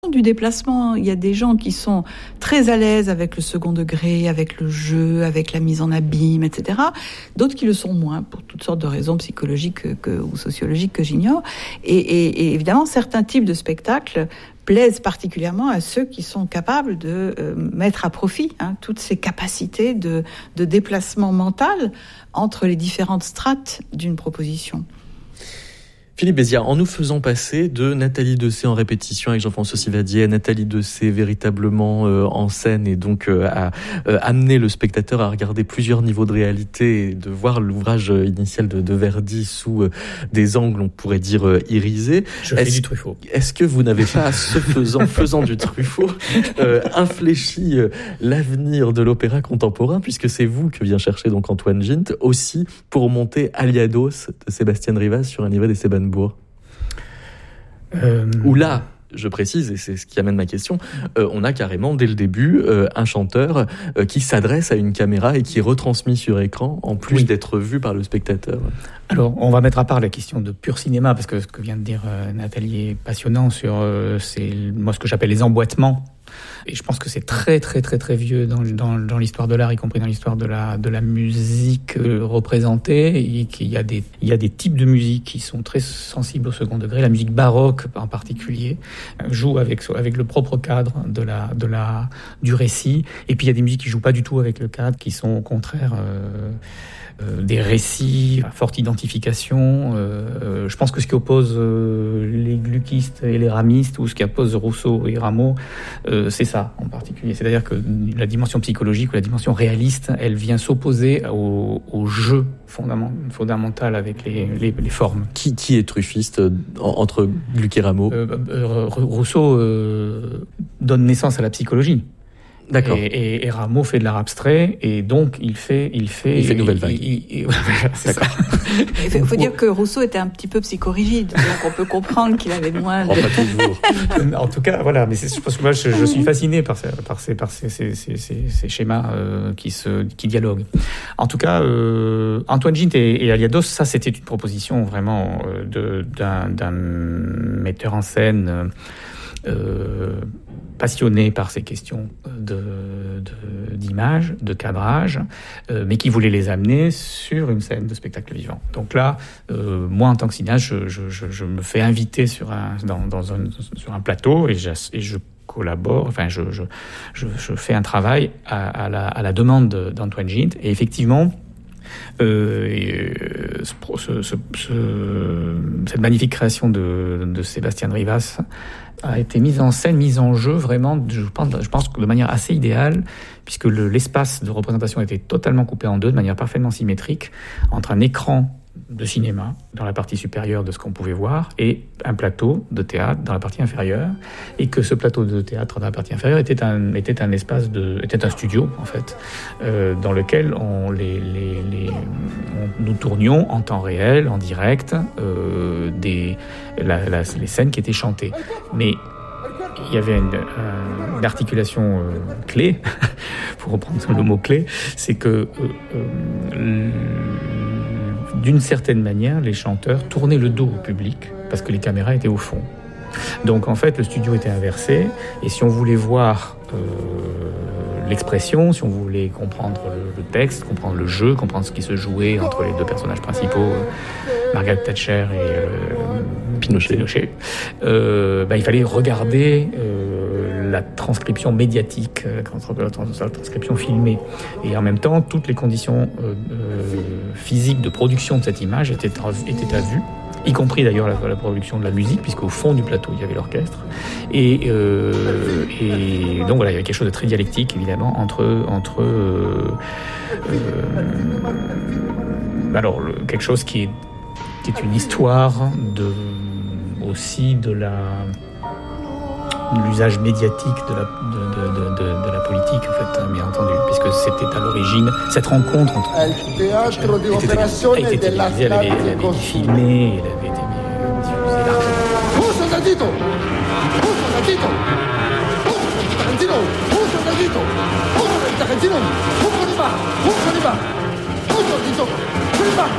du déplacement. Il y a des gens qui sont très à l'aise avec le second degré, avec le jeu, avec la mise en abîme, etc. D'autres qui le sont moins, pour toutes sortes de raisons psychologiques ou sociologiques que j'ignore. Et évidemment, certains types de spectacles plaisent particulièrement à ceux qui sont capables de mettre à profit toutes ces capacités de déplacement mental entre les différentes strates d'une proposition. Philippe Béziat, en nous faisant passer de Nathalie Dessay en répétition avec Jean-François Sivadier à Nathalie Dessay véritablement en scène et donc à amener le spectateur à regarder plusieurs niveaux de réalité et de voir l'ouvrage initial de Verdi sous des angles, on pourrait dire, irisés. Je fais du Truffaut. Est-ce que vous n'avez pas, faisant du Truffaut, infléchi l'avenir de l'opéra contemporain, puisque c'est vous que vient chercher donc Antoine Ginte, aussi pour monter Aliados de Sébastien Rivas sur un livret des Sebenbourg? Où là, je précise, et c'est ce qui amène ma question, on a carrément, dès le début, un chanteur qui s'adresse à une caméra et qui est retransmis sur écran, en plus d'être vu par le spectateur. Alors, on va mettre à part la question de pur cinéma, parce que ce que vient de dire Nathalie est passionnant sur moi, ce que j'appelle les emboîtements. Et je pense que c'est très très très très vieux dans l'histoire de l'art, y compris dans l'histoire de la musique représentée, et qu'il y a des types de musique qui sont très sensibles au second degré. La musique baroque en particulier joue avec le propre cadre du récit, et puis il y a des musiques qui jouent pas du tout avec le cadre, qui sont au contraire des récits à forte identification. Je pense que ce qui oppose les gluckistes et les ramistes, ou ce qui oppose Rousseau et Rameau, c'est ça en particulier. C'est-à-dire que la dimension psychologique ou la dimension réaliste, elle vient s'opposer au jeu fondamental avec les formes. Qui est truffiste entre Gluck et Rameau? Rousseau donne naissance à la psychologie. D'accord. Et Rameau fait de l'art abstrait, et donc il fait Nouvelle Vague. D'accord. Il faut dire que Rousseau était un petit peu psychorigide, donc on peut comprendre qu'il avait moins pas toujours. En tout cas, voilà. Mais je pense que moi, je suis fasciné par ces schémas qui dialoguent. En tout cas, Antoine Ginte et Aliados, ça, c'était une proposition vraiment d'un metteur en scène passionné par ces questions d'image, de cadrage, mais qui voulait les amener sur une scène de spectacle vivant. Donc là, moi, en tant que cinéaste, je me fais inviter sur un plateau, et je collabore, enfin, je fais un travail à la demande d'Antoine Ginte, et effectivement, cette magnifique création de Sébastien Rivas a été mise en scène, mise en jeu vraiment, je pense que de manière assez idéale, puisque l'espace de représentation était totalement coupé en deux, de manière parfaitement symétrique, entre un écran de cinéma dans la partie supérieure de ce qu'on pouvait voir et un plateau de théâtre dans la partie inférieure, et que ce plateau de théâtre dans la partie inférieure était un studio en fait, dans lequel nous tournions en temps réel, en direct, les scènes qui étaient chantées. Mais il y avait une articulation clé, pour reprendre le mot clé, c'est que d'une certaine manière, les chanteurs tournaient le dos au public parce que les caméras étaient au fond. Donc en fait, le studio était inversé, et si on voulait voir l'expression, si on voulait comprendre le texte, comprendre le jeu, comprendre ce qui se jouait entre les deux personnages principaux, Margaret Thatcher et Pinochet, il fallait regarder la transcription médiatique, la transcription filmée, et en même temps toutes les conditions physiques de production de cette image étaient à vue, y compris d'ailleurs la production de la musique, puisqu'au fond du plateau il y avait l'orchestre, et donc voilà, il y avait quelque chose de très dialectique évidemment entre quelque chose qui est une histoire aussi de l'usage médiatique de la politique, en fait, bien entendu, puisque c'était à l'origine, cette rencontre entre a été télévisée, elle avait été filmée, elle avait été diffusée largement. Tarantino,